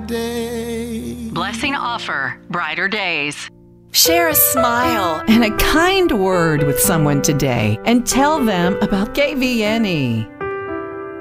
day. Blessing offer, brighter days. Share a smile and a kind word with someone today and tell them about KVNE.